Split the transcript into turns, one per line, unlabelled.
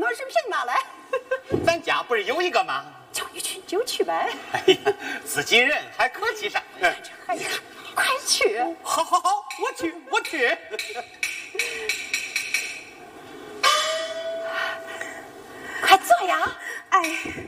视频拿来。
咱家不是有一个吗？
叫你去就去呗。
哎呀，自己人还客气啥？
哎呀，快去！
好，我去。
快坐呀！哎。